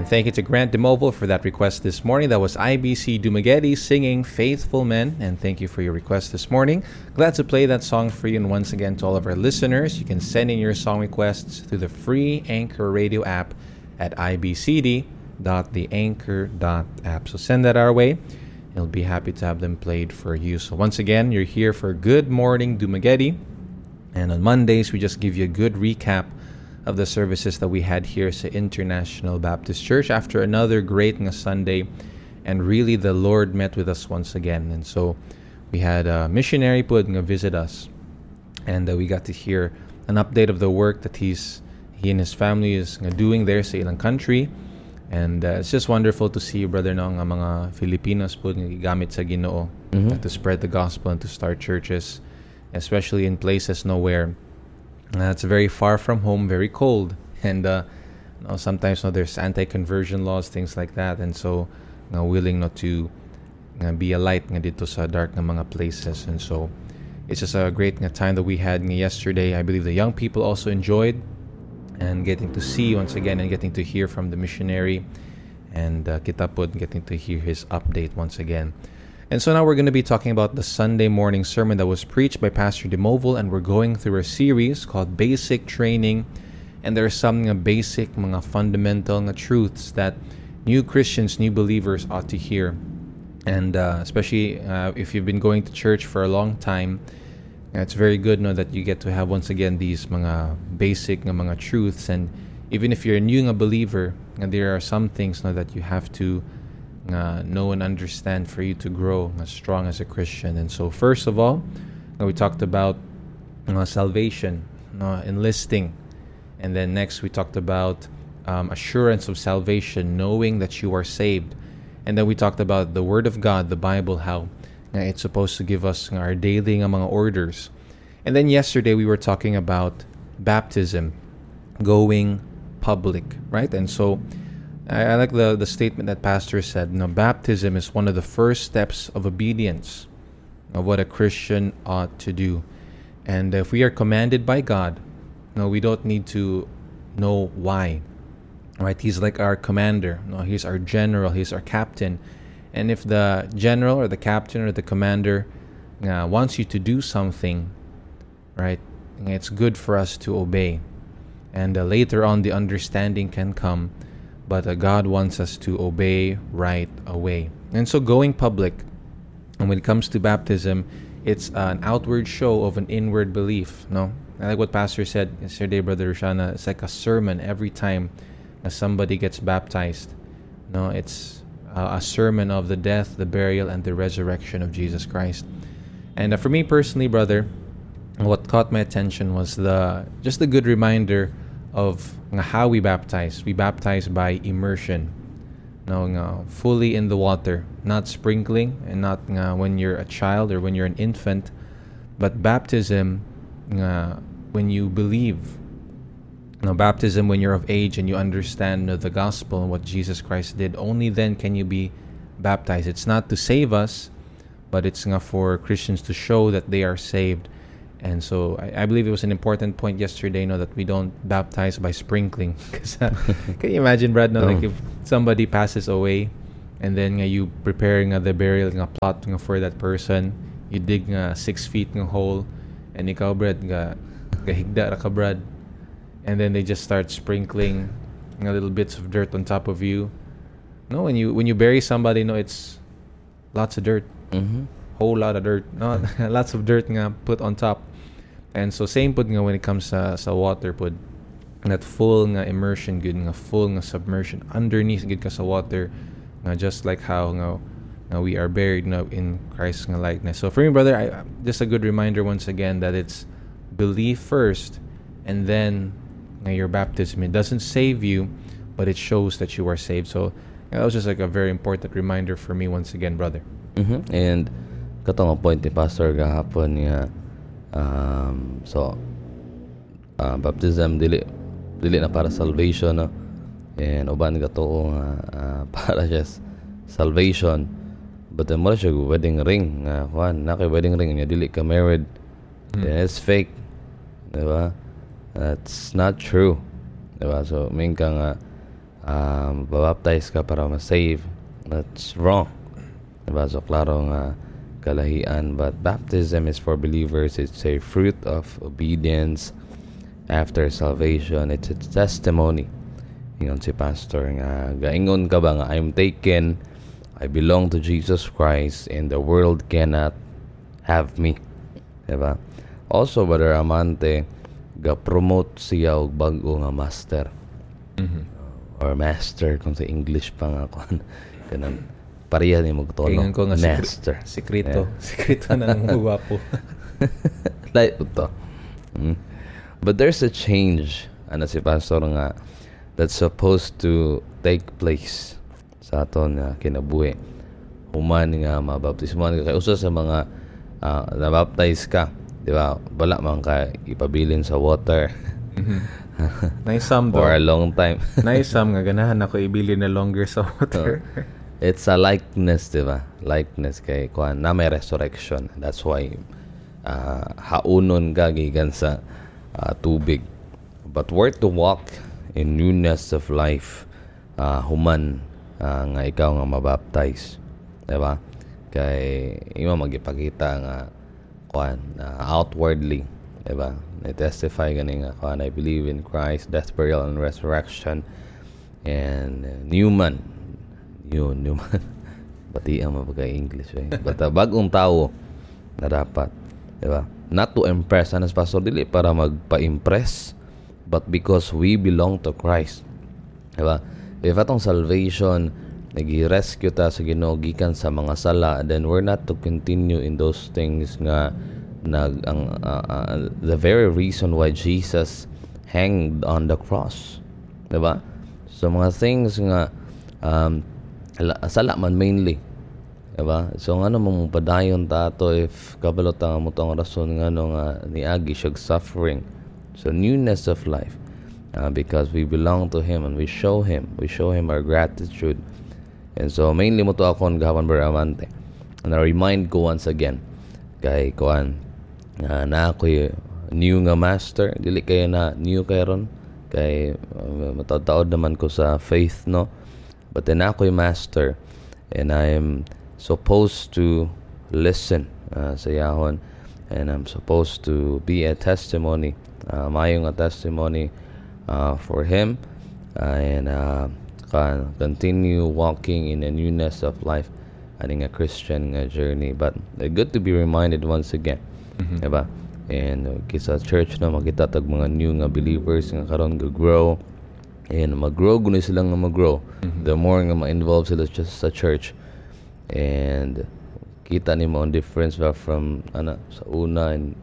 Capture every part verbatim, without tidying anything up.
And thank you to Grant DeMoval for that request this morning. That was I B C Dumaguete singing Faithful Men. And thank you for your request this morning. Glad to play that song for you. And once again, to all of our listeners, you can send in your song requests through the free Anchor Radio app at i b c d dot the anchor dot app. So send that our way. We'll be happy to have them played for you. So once again, you're here for Good Morning Dumaguete. And on Mondays, we just give you a good recap of the services that we had here at International Baptist Church after another great Sunday. And really, the Lord met with us once again. And so we had a missionary put visit us. And uh, we got to hear an update of the work that he's he and his family is doing there sa ilang country. And uh, it's just wonderful to see, brother, no, ang mga Filipinos po gamit sa Ginoo mm-hmm. to spread the gospel and to start churches, especially in places nowhere. Uh, it's very far from home, very cold, and uh, you know, sometimes you know, there's anti-conversion laws, things like that, and so you know, willing not to uh, be a light nga dito sa dark na mga places. And so it's just a great nga, time that we had nga, yesterday. I believe the young people also enjoyed and getting to see once again and getting to hear from the missionary, and uh, kita po getting to hear his update once again. And so now we're going to be talking about the Sunday morning sermon that was preached by Pastor DeMoval, and we're going through a series called Basic Training. And there are some uh, basic, mga fundamental uh, truths that new Christians, new believers ought to hear. And uh, especially uh, if you've been going to church for a long time, uh, it's very good no, that you get to have once again these mga basic uh, mga truths. And even if you're a new uh, believer, uh, there are some things no, that you have to Uh, know and understand for you to grow as strong as a Christian. And so first of all, uh, we talked about uh, salvation, uh, enlisting. And then next we talked about um, assurance of salvation, knowing that you are saved. And then we talked about the Word of God, the Bible, how uh, it's supposed to give us uh, our daily uh, mga orders. And then yesterday we were talking about baptism, going public, right? And so I, I like the, the statement that Pastor said. You know, baptism is one of the first steps of obedience of what a Christian ought to do. And if we are commanded by God, no, we don't need to know why. Right? He's like our commander. No, he's our general. He's our captain. And if the general or the captain or the commander uh, wants you to do something, right, it's good for us to obey. And uh, later on, the understanding can come. But uh, God wants us to obey right away. And so going public, and when it comes to baptism, it's uh, an outward show of an inward belief. No, I like what Pastor said yesterday, Brother Roshana. It's like a sermon every time uh, somebody gets baptized. No, it's uh, a sermon of the death, the burial, and the resurrection of Jesus Christ. And uh, for me personally, brother, what caught my attention was the just a good reminder of how we baptize. We baptize by immersion. No, nga, fully in the water, not sprinkling, and not nga, when you're a child or when you're an infant, but baptism nga, when you believe. No, baptism when you're of age and you understand no, the gospel and what Jesus Christ did. Only then can you be baptized. It's not to save us, but it's nga, for Christians to show that they are saved. And so I, I believe it was an important point yesterday, you know, that we don't baptize by sprinkling. Because uh, can you imagine, Brad, no, oh. like if somebody passes away, and then uh, you preparing uh, the burial uh, plot uh, for that person, you dig uh, six feet ng hole, and ikaw, Brad, uh, gahigda ra ka, Brad, and then they just start sprinkling uh, little bits of dirt on top of you. No, when you when you bury somebody, no, it's lots of dirt, mm-hmm. whole lot of dirt, no, lots of dirt nga put on top. And so same pud nga when it comes sa sa water pud, that full nga immersion good nga full nga submersion underneath good ka sa water nga, just like how nga, nga we are buried nga in Christ's nga likeness. So for me, brother, I, just a good reminder once again that it's belief first and then nga your baptism. It doesn't save you, but it shows that you are saved. So yeah, that was just like a very important reminder for me once again, brother. Mm-hmm. And katong point ni Pastor gahapon nga Um, so uh, baptism dili dili na para salvation, no? And uban gato nga uh, para just salvation, but the mo siya wedding ring nga kuan na kay wedding ring nya dili ka married, mm. then it's fake, diba? That's not true, diba? So mean ka nga um, babaptize ka para ma-save. That's wrong. Diba? So, klaro nga kalahian. But baptism is for believers. It's a fruit of obedience after salvation. It's a testimony. Ingon si pastor nga, gaingon ka ba nga, I'm taken, I belong to Jesus Christ, and the world cannot have me. Diba? Also, Brother Amante, ga-promote siya og bago nga master. Mhm. Or master, kung sa English pa nga ako. Ganun. Pariya ni mo tono. Tingnan ko nga Master. sikri- Sikrito. Sikrito ng guwapo. Like ito. Mm. But there's a change, ano si pastor nga, that's supposed to take place sa aton nga kinabuhi. Human nga mabaptismuhan ka. Kaya usa sa mga uh, nabaptize ka, di ba? Bala man ka ipabilin sa water. Naisam daw. For a long time. Naisam nga ganahan ako ibili na longer sa water. It's a likeness, di ba? Likeness kay kuan na may resurrection. That's why uh, haunon ka gikan sa uh, tubig. But we're to walk in newness of life. Uh, human uh, nga ikaw nga mabaptize. Di ba? Kay imo magipakita nga kuan uh, outwardly, di ba? I-testify gani nga kuan, I believe in Christ, death, burial, and resurrection. And uh, new man. Yun, new man. Pati ang mapagka-English. Eh. But uh, bagong tao na dapat. Di ba? Not to impress. Ano sa pastor? Dili para magpa-impress. But because we belong to Christ. Di ba? If atong salvation, nag-rescue ta sa Ginoo gikan sa mga sala, then we're not to continue in those things nga nag ang uh, uh, the very reason why Jesus hanged on the cross. Diba? So mga things nga um, sala man mainly. Diba? So ano mong padayon ta to if kabalo ta mo tong rason nga no nga niagi siya suffering. So newness of life. Uh, because we belong to Him and we show Him. We show Him our gratitude. And so mainly mo to akong gahapon Baramante. And I remind ko once again kay kuan uh, na ako'y new nga master. Dili kayo na new kayo ron. Kay uh, matataod naman ko sa faith, no? But then ako'y master. And I am supposed to listen uh, sa yahon. And I'm supposed to be a testimony. Uh, mayong a testimony uh, for Him. Uh, and uh, can continue walking in a newness of life. Aning a Christian uh, journey. But uh, good to be reminded once again. Mm-hmm. Diba? And uh, kisa church na makita tag mga new nga believers nga karon ga-grow. And mag-grow guni sila nga mag-grow. Mm-hmm. The more nga ma-involve sila just sa church. And kita ni mo ang difference ba from ana sa una and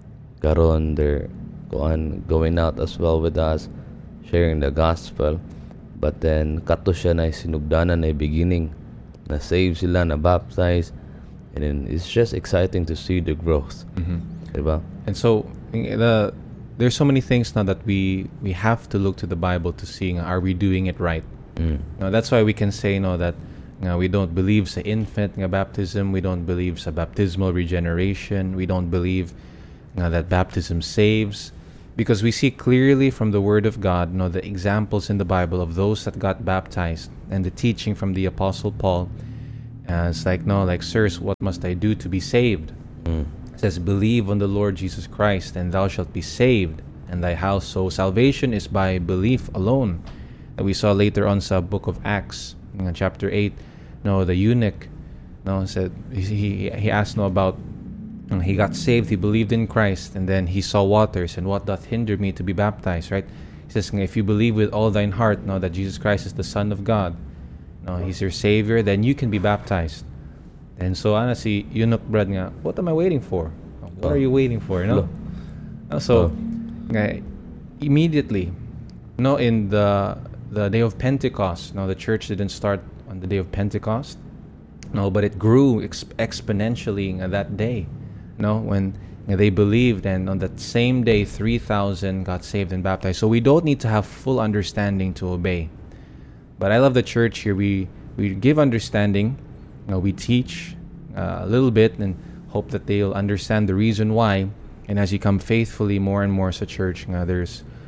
karon they're going, going out as well with us, sharing the gospel. But then kato siya na sinugdanan na beginning. Na save sila, na baptize. And then it's just exciting to see the growth. Mm-hmm. Diba? And so the there's so many things now that we we have to look to the Bible to see uh, are we doing it right. Mm. Now that's why we can say no that uh, we don't believe sa infant nga baptism, we don't believe sa baptismal regeneration, we don't believe uh, that baptism saves, because we see clearly from the Word of God, no, the examples in the Bible of those that got baptized and the teaching from the Apostle Paul. Uh, it's like no, like sirs, what must I do to be saved? Mm. It says, believe on the Lord Jesus Christ, and thou shalt be saved, and thy house. So salvation is by belief alone. That we saw later on sa book of Acts, in chapter eight. No, the eunuch, no, said he he asked no about. He got saved. He believed in Christ, and then he saw waters. And what doth hinder me to be baptized? Right? He says, if you believe with all thine heart, know that Jesus Christ is the Son of God, no, He's your Savior, then you can be baptized. And so, ano si eunuch brad nga, what am I waiting for? What are you waiting for? No. No? So, nga, immediately, no, in the the day of Pentecost, no, the church didn't start on the day of Pentecost, no, but it grew ex- exponentially nga, that day. No, when you know, they believed, and on that same day, three thousand got saved and baptized. So we don't need to have full understanding to obey. But I love the church here. We we give understanding, you know, we teach uh, a little bit, and hope that they'll understand the reason why. And as you come faithfully more and more as a church, you know, there's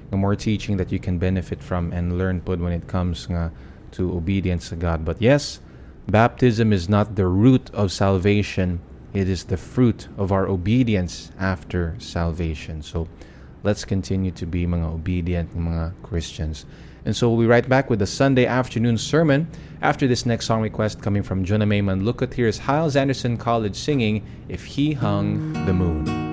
nga more teaching that you can benefit from and learn pod when it comes nga to obedience to God. But yes, baptism is not the root of salvation. It is the fruit of our obedience after salvation. So let's continue to be mga obedient mga Christians. And so we'll be right back with the Sunday afternoon sermon after this next song request coming from Jonah Mayman. Look at here is Hyles Anderson College singing If He Hung the Moon.